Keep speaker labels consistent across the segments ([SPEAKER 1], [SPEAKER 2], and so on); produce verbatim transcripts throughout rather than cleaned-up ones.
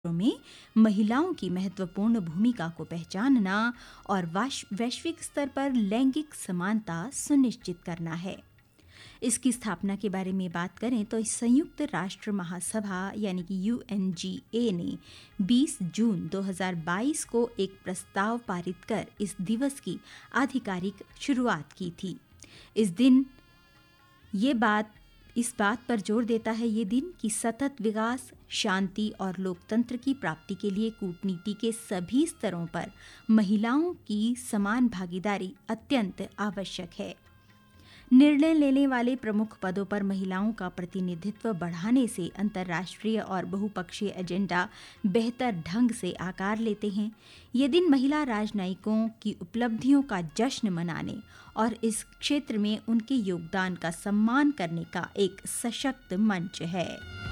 [SPEAKER 1] में महिलाओं की महत्वपूर्ण भूमिका को पहचानना और वैश्विक स्तर पर लैंगिक समानता सुनिश्चित करना है। इसकी स्थापना के बारे में बात करें तो संयुक्त राष्ट्र महासभा यानी कि यू एन जी ए ने बीस जून दो हज़ार बाईस को एक प्रस्ताव पारित कर इस दिवस की आधिकारिक शुरुआत की थी। इस दिन ये बात इस बात पर जोर देता है ये दिन कि सतत विकास, शांति और लोकतंत्र की प्राप्ति के लिए कूटनीति के सभी स्तरों पर महिलाओं की समान भागीदारी अत्यंत आवश्यक है। निर्णय लेने वाले प्रमुख पदों पर महिलाओं का प्रतिनिधित्व बढ़ाने से अंतर्राष्ट्रीय और बहुपक्षीय एजेंडा बेहतर ढंग से आकार लेते हैं। ये दिन महिला राजनयिकों की उपलब्धियों का जश्न मनाने और इस क्षेत्र में उनके योगदान का सम्मान करने का एक सशक्त मंच है।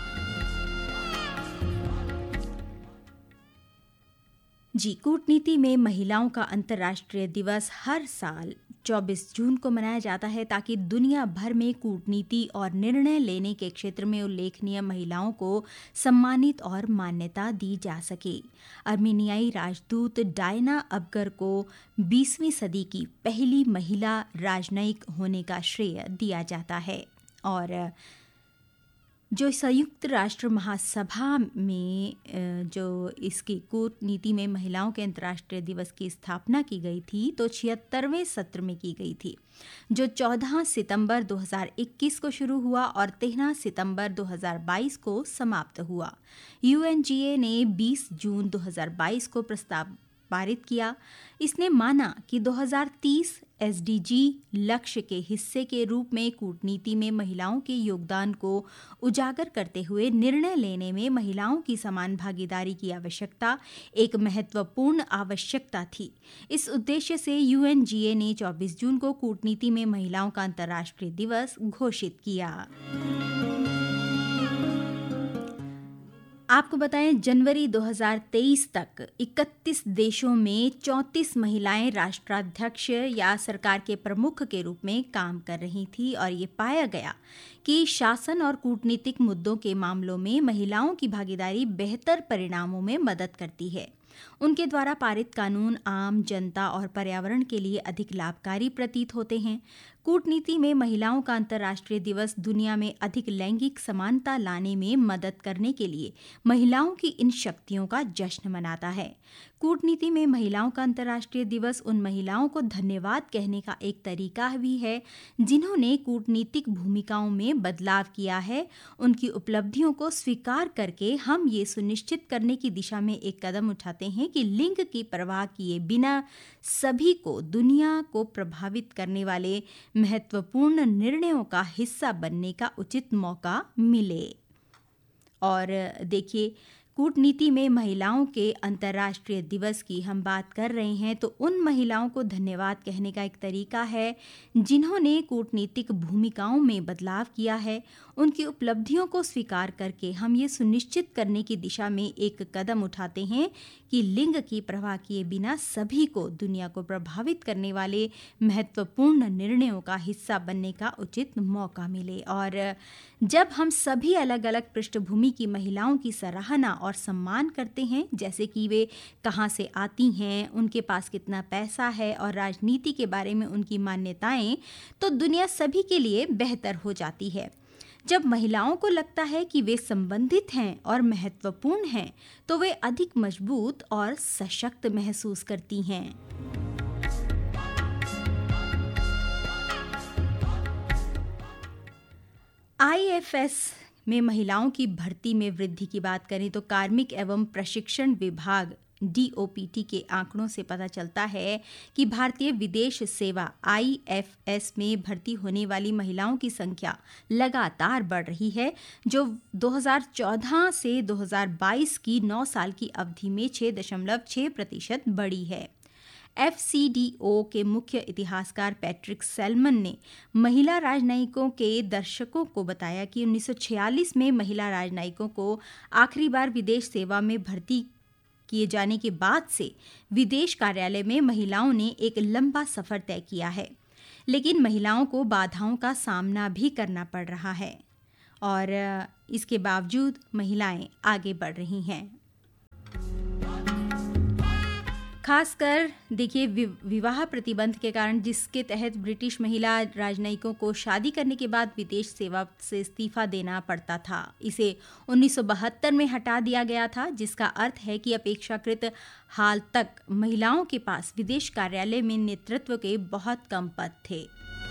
[SPEAKER 1] जी, कूटनीति में महिलाओं का अंतर्राष्ट्रीय दिवस हर साल चौबीस जून को मनाया जाता है ताकि दुनिया भर में कूटनीति और निर्णय लेने के क्षेत्र में उल्लेखनीय महिलाओं को सम्मानित और मान्यता दी जा सके। अर्मेनियाई राजदूत डायना अबगर को बीसवीं सदी की पहली महिला राजनयिक होने का श्रेय दिया जाता है और जो संयुक्त राष्ट्र महासभा में जो इसकी कूटनीति में महिलाओं के अंतर्राष्ट्रीय दिवस की स्थापना की गई थी तो छिहत्तरवें सत्र में की गई थी, जो चौदह सितंबर दो हज़ार इक्कीस को शुरू हुआ और तेरह सितंबर दो हज़ार बाईस को समाप्त हुआ। यू एन जी ए ने बीस जून दो हज़ार बाईस को प्रस्ताव पारित किया। इसने माना कि दो हज़ार तीस एस डी जी लक्ष्य के हिस्से के रूप में कूटनीति में महिलाओं के योगदान को उजागर करते हुए निर्णय लेने में महिलाओं की समान भागीदारी की आवश्यकता एक महत्वपूर्ण आवश्यकता थी। इस उद्देश्य से यू एन जी ए ने चौबीस जून को कूटनीति में महिलाओं का अंतर्राष्ट्रीय दिवस घोषित किया। आपको बताएं, जनवरी दो हज़ार तेईस तक इकतीस देशों में चौंतीस महिलाएं राष्ट्राध्यक्ष या सरकार के प्रमुख के रूप में काम कर रही थी और ये पाया गया कि शासन और कूटनीतिक मुद्दों के मामलों में महिलाओं की भागीदारी बेहतर परिणामों में मदद करती है। उनके द्वारा पारित कानून आम जनता और पर्यावरण के लिए अधिक लाभकारी प्रतीत होते हैं। कूटनीति में महिलाओं का अंतर्राष्ट्रीय दिवस दुनिया में अधिक लैंगिक समानता लाने में मदद करने के लिए महिलाओं की इन शक्तियों का जश्न मनाता है। कूटनीति में महिलाओं का अंतर्राष्ट्रीय दिवस उन महिलाओं को धन्यवाद कहने का एक तरीका भी है जिन्होंने कूटनीतिक भूमिकाओं में बदलाव किया है। उनकी उपलब्धियों को स्वीकार करके हम ये सुनिश्चित करने की दिशा में एक कदम उठाते हैं कि लिंग की परवाह किए बिना सभी को दुनिया को प्रभावित करने वाले महत्वपूर्ण निर्णयों का हिस्सा बनने का उचित मौका मिले। और देखिए, कूटनीति में महिलाओं के अंतर्राष्ट्रीय दिवस की हम बात कर रहे हैं तो उन महिलाओं को धन्यवाद कहने का एक तरीका है जिन्होंने कूटनीतिक भूमिकाओं में बदलाव किया है। उनकी उपलब्धियों को स्वीकार करके हम ये सुनिश्चित करने की दिशा में एक कदम उठाते हैं कि लिंग की परवाह किए बिना सभी को दुनिया को प्रभावित करने वाले महत्वपूर्ण निर्णयों का हिस्सा बनने का उचित मौका मिले। और जब हम सभी अलग अलग पृष्ठभूमि की महिलाओं की सराहना और सम्मान करते हैं, जैसे कि वे कहाँ से आती हैं, उनके पास कितना पैसा है और राजनीति के बारे में उनकी मान्यताएं, तो दुनिया सभी के लिए बेहतर हो जाती है। जब महिलाओं को लगता है कि वे संबंधित हैं और महत्वपूर्ण हैं, तो वे अधिक मजबूत और सशक्त महसूस करती हैं। आई एफ एस में महिलाओं की भर्ती में वृद्धि की बात करें तो कार्मिक एवं प्रशिक्षण विभाग डी ओ पी टी के आंकड़ों से पता चलता है कि भारतीय विदेश सेवा आई एफ एस में भर्ती होने वाली महिलाओं की संख्या लगातार बढ़ रही है, जो दो हज़ार चौदह से दो हज़ार बाईस की नौ साल की अवधि में छह दशमलव छह प्रतिशत बढ़ी है। एफ सी डी ओ के मुख्य इतिहासकार पैट्रिक सेल्मन ने महिला राजनयिकों के दर्शकों को बताया कि उन्नीस सौ छियालीस में महिला राजनयिकों को आखिरी बार विदेश सेवा में भर्ती किए जाने के बाद से विदेश कार्यालय में महिलाओं ने एक लंबा सफर तय किया है, लेकिन महिलाओं को बाधाओं का सामना भी करना पड़ रहा है और इसके बावजूद महिलाएं आगे बढ़ रही हैं। खासकर देखिए विवाह प्रतिबंध के कारण, जिसके तहत ब्रिटिश महिला राजनयिकों को शादी करने के बाद विदेश सेवा से इस्तीफा देना पड़ता था। इसे उन्नीस सौ बहत्तर में हटा दिया गया था, जिसका अर्थ है कि अपेक्षाकृत हाल तक महिलाओं के पास विदेश कार्यालय में नेतृत्व के बहुत कम पद थे।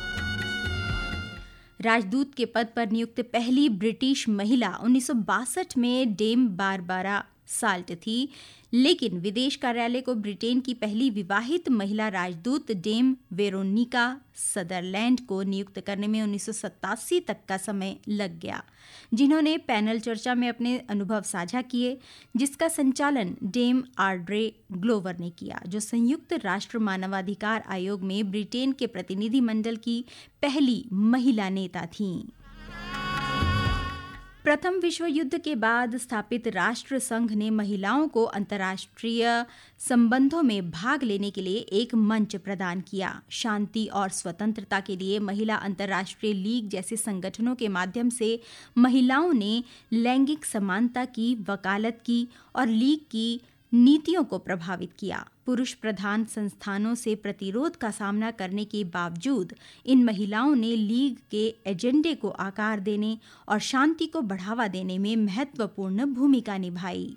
[SPEAKER 1] राजदूत के पद पर नियुक्त पहली ब्रिटिश महिला उन्नीस सौ बासठ में डेम बारबारा साल्ट थी, लेकिन विदेश कार्यालय को ब्रिटेन की पहली विवाहित महिला राजदूत डेम वेरोनिका सदरलैंड को नियुक्त करने में उन्नीस सौ सत्तासी तक का समय लग गया, जिन्होंने पैनल चर्चा में अपने अनुभव साझा किए, जिसका संचालन डेम आर्ड्रे ग्लोवर ने किया, जो संयुक्त राष्ट्र मानवाधिकार आयोग में ब्रिटेन के प्रतिनिधिमंडल की पहली महिला नेता थीं। प्रथम विश्व युद्ध के बाद स्थापित राष्ट्र संघ ने महिलाओं को अंतर्राष्ट्रीय संबंधों में भाग लेने के लिए एक मंच प्रदान किया। शांति और स्वतंत्रता के लिए महिला अंतर्राष्ट्रीय लीग जैसे संगठनों के माध्यम से महिलाओं ने लैंगिक समानता की वकालत की और लीग की नीतियों को प्रभावित किया। पुरुष प्रधान संस्थानों से प्रतिरोध का सामना करने के बावजूद इन महिलाओं ने लीग के एजेंडे को आकार देने और शांति को बढ़ावा देने में महत्वपूर्ण भूमिका निभाई।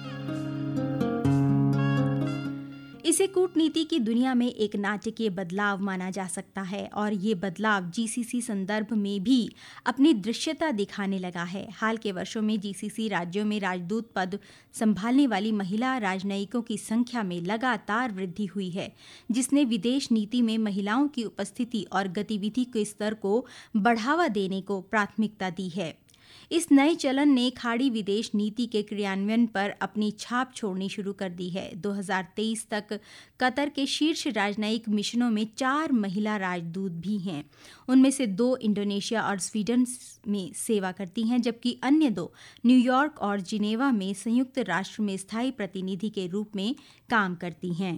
[SPEAKER 1] इसे कूटनीति की दुनिया में एक नाटकीय बदलाव माना जा सकता है और ये बदलाव जीसीसी संदर्भ में भी अपनी दृश्यता दिखाने लगा है। हाल के वर्षों में जीसीसी राज्यों में राजदूत पद संभालने वाली महिला राजनयिकों की संख्या में लगातार वृद्धि हुई है, जिसने विदेश नीति में महिलाओं की उपस्थिति और गतिविधि के स्तर को बढ़ावा देने को प्राथमिकता दी है। इस नए चलन ने खाड़ी विदेश नीति के क्रियान्वयन पर अपनी छाप छोड़नी शुरू कर दी है। दो हज़ार तेईस तक कतर के शीर्ष राजनयिक मिशनों में चार महिला राजदूत भी हैं। उनमें से दो इंडोनेशिया और स्वीडन में सेवा करती हैं, जबकि अन्य दो न्यूयॉर्क और जिनेवा में संयुक्त राष्ट्र में स्थायी प्रतिनिधि के रूप में काम करती हैं।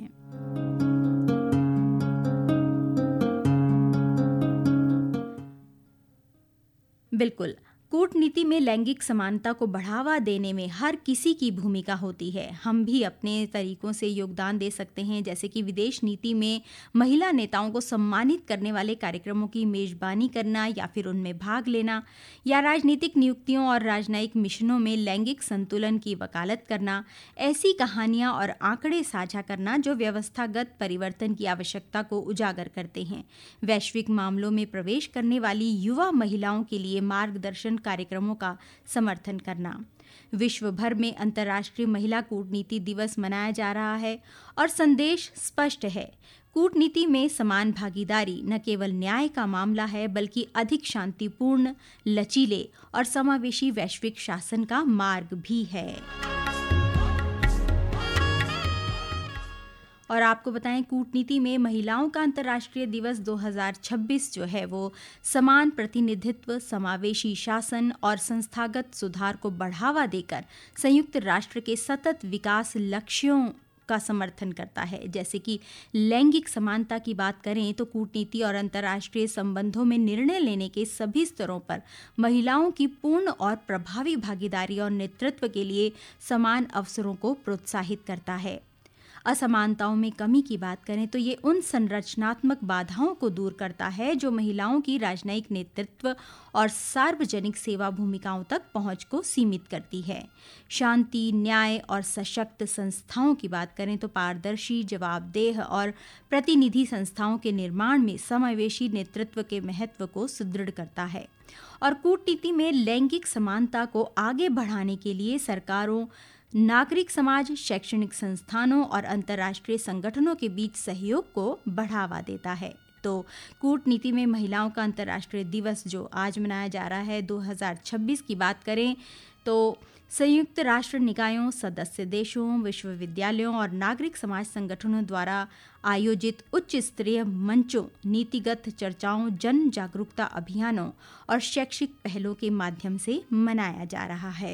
[SPEAKER 1] बिल्कुल, कूटनीति में लैंगिक समानता को बढ़ावा देने में हर किसी की भूमिका होती है। हम भी अपने तरीकों से योगदान दे सकते हैं, जैसे कि विदेश नीति में महिला नेताओं को सम्मानित करने वाले कार्यक्रमों की मेजबानी करना या फिर उनमें भाग लेना, या राजनीतिक नियुक्तियों और राजनयिक मिशनों में लैंगिक संतुलन की वकालत करना। ऐसी कहानियां और आंकड़े साझा करना जो व्यवस्थागत परिवर्तन की आवश्यकता को उजागर करते हैं। वैश्विक मामलों में प्रवेश करने वाली युवा महिलाओं के लिए मार्गदर्शन कार्यक्रमों का समर्थन करना। विश्व भर में अंतर्राष्ट्रीय महिला कूटनीति दिवस मनाया जा रहा है और संदेश स्पष्ट है। कूटनीति में समान भागीदारी न केवल न्याय का मामला है, बल्कि अधिक शांतिपूर्ण, लचीले और समावेशी वैश्विक शासन का मार्ग भी है। और आपको बताएं, कूटनीति में महिलाओं का अंतर्राष्ट्रीय दिवस दो हज़ार छब्बीस जो है वो समान प्रतिनिधित्व, समावेशी शासन और संस्थागत सुधार को बढ़ावा देकर संयुक्त राष्ट्र के सतत विकास लक्ष्यों का समर्थन करता है। जैसे कि लैंगिक समानता की बात करें तो कूटनीति और अंतर्राष्ट्रीय संबंधों में निर्णय लेने के सभी स्तरों पर महिलाओं की पूर्ण और प्रभावी भागीदारी और नेतृत्व के लिए समान अवसरों को प्रोत्साहित करता है। असमानताओं में कमी की बात करें तो ये उन संरचनात्मक बाधाओं को दूर करता है जो महिलाओं की राजनयिक नेतृत्व और सार्वजनिक सेवा भूमिकाओं तक पहुंच को सीमित करती है। शांति, न्याय और सशक्त संस्थाओं की बात करें तो पारदर्शी, जवाबदेह और प्रतिनिधि संस्थाओं के निर्माण में समावेशी नेतृत्व के महत्व को सुदृढ़ करता है। और कूटनीति में लैंगिक समानता को आगे बढ़ाने के लिए सरकारों, नागरिक समाज, शैक्षणिक संस्थानों और अंतर्राष्ट्रीय संगठनों के बीच सहयोग को बढ़ावा देता है। तो कूटनीति में महिलाओं का अंतर्राष्ट्रीय दिवस जो आज मनाया जा रहा है दो हज़ार छब्बीस की बात करें तो संयुक्त राष्ट्र निकायों, सदस्य देशों, विश्वविद्यालयों और नागरिक समाज संगठनों द्वारा आयोजित उच्च स्तरीय मंचों, नीतिगत चर्चाओं, जन जागरूकता अभियानों और शैक्षिक पहलों के माध्यम से मनाया जा रहा है।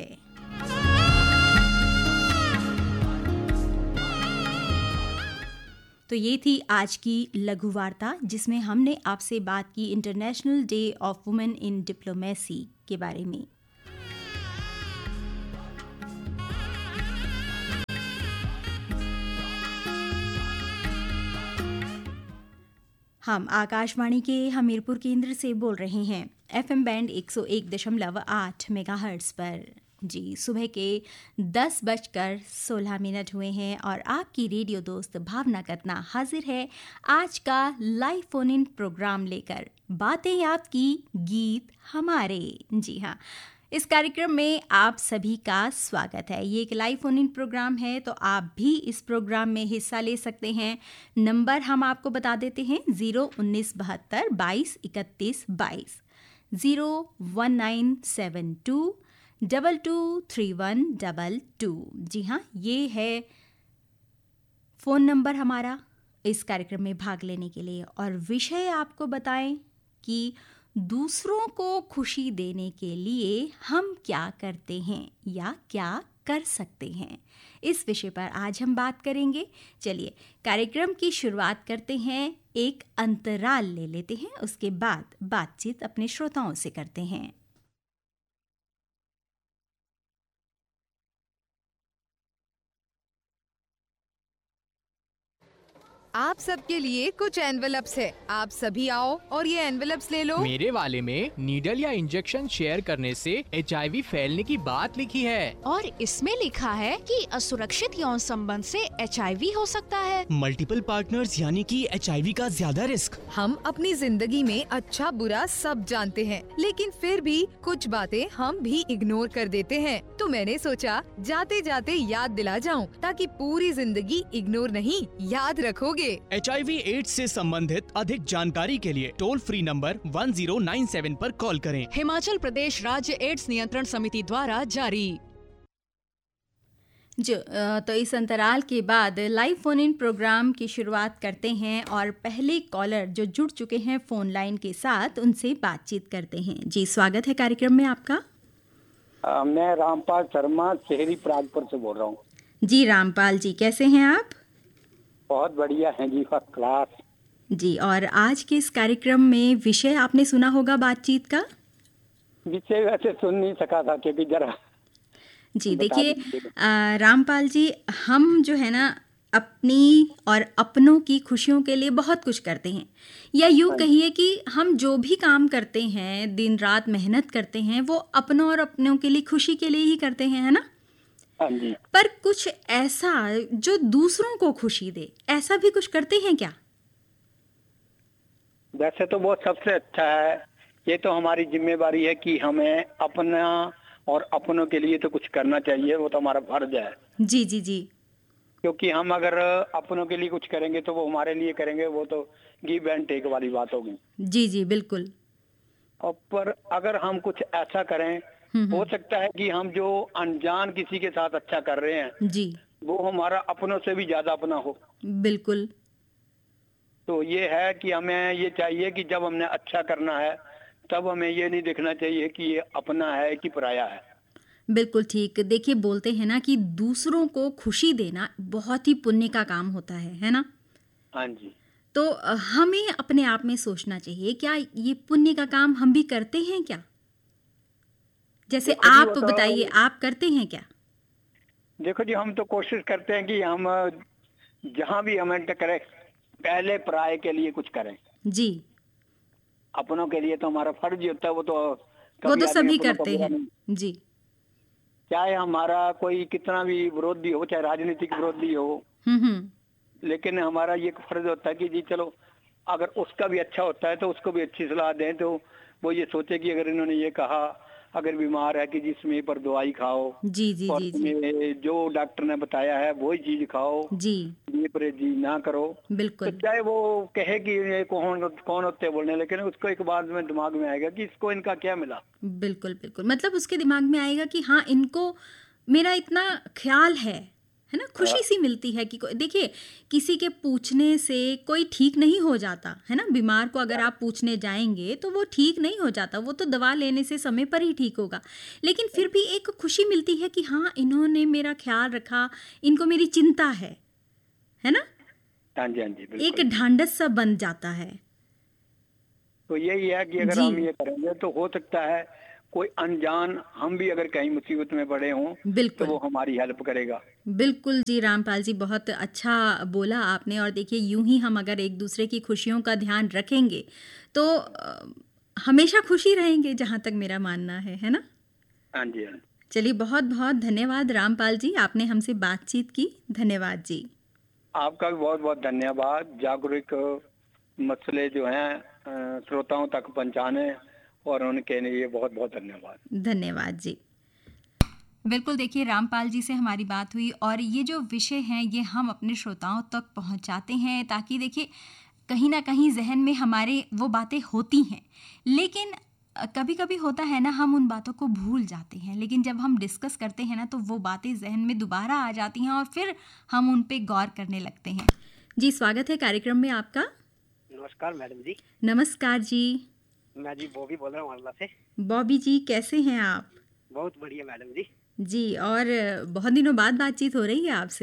[SPEAKER 1] तो ये थी आज की लघु वार्ता, जिसमें हमने आपसे बात की international day of women in diplomacy के बारे में। हम आकाशवाणी के हमीरपुर केंद्र से बोल रहे हैं, एफएम बैंड एक सौ एक दशमलव आठ मेगाहर्ट्ज़ पर। जी, सुबह के दस बजकर सोलह मिनट हुए हैं और आपकी रेडियो दोस्त भावना कतना हाजिर है आज का लाइव फोन इन प्रोग्राम लेकर। बातें आपकी, गीत हमारे। जी हाँ, इस कार्यक्रम में आप सभी का स्वागत है। ये एक लाइव फोन इन प्रोग्राम है, तो आप भी इस प्रोग्राम में हिस्सा ले सकते हैं। नंबर हम आपको बता देते हैं, ज़ीरो उन्नीस बहत्तर बाईस इकतीस बाईस, zero one nine seven to double two three one double two. जी हाँ, ये है फ़ोन नंबर हमारा इस कार्यक्रम में भाग लेने के लिए। और विषय आपको बताएं कि दूसरों को खुशी देने के लिए हम क्या करते हैं या क्या कर सकते हैं, इस विषय पर आज हम बात करेंगे। चलिए कार्यक्रम की शुरुआत करते हैं, एक अंतराल ले लेते हैं, उसके बाद बातचीत अपने श्रोताओं से करते हैं।
[SPEAKER 2] आप सबके लिए कुछ एनवेलप्स है, आप सभी आओ और ये एनवेलप्स ले लो।
[SPEAKER 3] मेरे वाले में नीडल या इंजेक्शन शेयर करने से एचआईवी फैलने की बात लिखी है
[SPEAKER 4] और इसमें लिखा है कि असुरक्षित यौन संबंध से एचआईवी हो सकता है।
[SPEAKER 5] मल्टीपल पार्टनर्स यानी कि एचआईवी का ज्यादा रिस्क।
[SPEAKER 2] हम अपनी जिंदगी में अच्छा बुरा सब जानते हैं, लेकिन फिर भी कुछ बातें हम भी इग्नोर कर देते हैं। तो मैंने सोचा जाते जाते याद दिला जाऊं, ताकि पूरी जिंदगी इग्नोर नहीं याद रखोगे।
[SPEAKER 5] एचआईवी एड्स से संबंधित अधिक जानकारी के लिए toll free number one zero nine seven पर कॉल करें।
[SPEAKER 4] हिमाचल प्रदेश राज्य एड्स नियंत्रण समिति द्वारा जारी।
[SPEAKER 1] जो तो इस अंतराल के बाद लाइव फोन इन प्रोग्राम की शुरुआत करते हैं और पहले कॉलर जो जुड़ चुके हैं फोन लाइन के साथ, उनसे बातचीत करते हैं। जी, स्वागत है कार्यक्रम में आपका।
[SPEAKER 6] आ, मैं रामपाल शर्मा शहरी प्रागपुर से बोल रहा हूँ।
[SPEAKER 1] जी रामपाल जी, कैसे हैं आप?
[SPEAKER 6] बहुत बढ़िया हैं जी, फर्स्ट क्लास।
[SPEAKER 1] जी, और आज के इस कार्यक्रम में विषय आपने सुना होगा बातचीत का।
[SPEAKER 6] विषय वैसे सुन नहीं सका था क्योंकि जरा
[SPEAKER 1] जी देखिए रामपाल जी, हम जो है ना अपनी और अपनों की खुशियों के लिए बहुत कुछ करते हैं, या यूँ कहिए कि हम जो भी काम करते हैं, दिन रात मेहनत करते हैं, वो अपनों और अपनों के लिए, खुशी के लिए ही करते हैं, है ना?
[SPEAKER 6] हाँ जी।
[SPEAKER 1] पर कुछ ऐसा जो दूसरों को खुशी दे, ऐसा भी कुछ करते हैं क्या?
[SPEAKER 6] वैसे तो वो सबसे अच्छा है। ये तो हमारी जिम्मेदारी है कि हमें अपना और अपनों के लिए तो कुछ करना चाहिए, वो तो हमारा फर्ज है।
[SPEAKER 1] जी जी जी।
[SPEAKER 6] क्योंकि हम अगर अपनों के लिए कुछ करेंगे तो वो हमारे लिए करेंगे, वो तो गिव एंड टेक वाली बात होगी। जी
[SPEAKER 1] जी बिल्कुल।
[SPEAKER 6] और पर अगर हम कुछ ऐसा करें, हो सकता है कि हम जो अनजान किसी के साथ अच्छा कर रहे हैं
[SPEAKER 1] जी,
[SPEAKER 6] वो हमारा अपनों से भी ज्यादा अपना हो।
[SPEAKER 1] बिल्कुल।
[SPEAKER 6] तो ये है कि हमें ये चाहिए कि जब हमने अच्छा करना है तब हमें ये नहीं देखना चाहिए कि ये अपना है कि पराया है।
[SPEAKER 1] बिल्कुल ठीक। देखिए, बोलते हैं ना कि दूसरों को खुशी देना बहुत ही पुण्य का काम होता है, है ना?
[SPEAKER 6] हाँ जी।
[SPEAKER 1] तो हमें अपने आप में सोचना चाहिए, क्या ये पुण्य का काम हम भी करते हैं क्या? जैसे आप बताइए, आप करते हैं क्या?
[SPEAKER 6] देखो जी, हम तो कोशिश करते हैं कि हम जहां भी हमें करें पहले पराये के लिए कुछ करें।
[SPEAKER 1] जी।
[SPEAKER 6] अपनों के लिए तो हमारा फर्ज ही होता है, वो तो
[SPEAKER 1] वो तो सभी करते हैं। जी।
[SPEAKER 6] चाहे हमारा कोई कितना भी विरोधी हो, चाहे राजनीतिक विरोधी हो, हम्म लेकिन हमारा ये फर्ज होता है कि जी चलो, अगर उसका भी अच्छा होता है तो उसको भी अच्छी सलाह दें। तो वो ये सोचे कि अगर इन्होंने ये कहा, अगर बीमार है कि जी समय पर दवाई खाओ,
[SPEAKER 1] जी जी
[SPEAKER 6] और
[SPEAKER 1] जी, जी।
[SPEAKER 6] जो डॉक्टर ने बताया है वही चीज खाओ, जी, ये परहेजी ना करो।
[SPEAKER 1] बिल्कुल।
[SPEAKER 6] तो चाहे वो कहे कि ये कौन कौन होते बोलने, लेकिन उसको एक बार में दिमाग में आएगा कि इसको इनका क्या मिला।
[SPEAKER 1] बिल्कुल बिल्कुल, मतलब उसके दिमाग में आएगा कि हाँ, इनको मेरा इतना ख्याल है, है ना? खुशी सी मिलती है कि देखिए, किसी के पूछने से कोई ठीक नहीं हो जाता, है ना? बीमार को अगर आप पूछने जाएंगे तो वो ठीक नहीं हो जाता, वो तो दवा लेने से समय पर ही ठीक होगा। लेकिन फिर भी एक खुशी मिलती है कि हाँ, इन्होंने मेरा ख्याल रखा, इनको मेरी चिंता है, है ना?
[SPEAKER 6] हाँ जी, हाँ जी,
[SPEAKER 1] एक ढांढस सा बन जाता है।
[SPEAKER 6] तो यही है कि अगर हम ये करेंगे तो हो सकता है कोई अनजान हम भी अगर कहीं मुसीबत में पड़े हों तो
[SPEAKER 1] बिल्कुल
[SPEAKER 6] वो हमारी हेल्प करेगा।
[SPEAKER 1] बिल्कुल जी रामपाल जी, बहुत अच्छा बोला आपने। और देखिए, यूं ही हम अगर एक दूसरे की खुशियों का ध्यान रखेंगे तो अ, हमेशा खुशी रहेंगे, जहाँ तक मेरा मानना है है ना।
[SPEAKER 6] हाँ जी, हाँ।
[SPEAKER 1] चलिए, बहुत बहुत धन्यवाद रामपाल जी, आपने हमसे बातचीत की। धन्यवाद जी।
[SPEAKER 6] आपका भी बहुत बहुत धन्यवाद। जागरूक मसले जो हैं अ, श्रोताओं तक पहुंचाने और उनके लिए बहुत बहुत धन्यवाद।
[SPEAKER 1] धन्यवाद जी। बिल्कुल, देखिए रामपाल जी से हमारी बात हुई और ये जो विषय हैं ये हम अपने श्रोताओं तक पहुंचाते हैं, ताकि देखिए कहीं ना कहीं जहन में हमारे वो बातें होती हैं, लेकिन कभी कभी होता है ना, हम उन बातों को भूल जाते हैं, लेकिन जब हम डिस्कस करते हैं ना तो वो बातें जहन में दोबारा आ जाती हैं और फिर हम उन पे गौर करने लगते हैं। जी, स्वागत है कार्यक्रम में आपका।
[SPEAKER 7] नमस्कार मैडम जी।
[SPEAKER 1] नमस्कार जी।
[SPEAKER 7] मैं जी बॉबी बोल रहा हूँ आंवला से।
[SPEAKER 1] बॉबी जी, कैसे हैं आप?
[SPEAKER 7] बहुत बढ़िया मैडम जी।
[SPEAKER 1] जी, और बहुत दिनों बाद बातचीत हो रही है आपसे।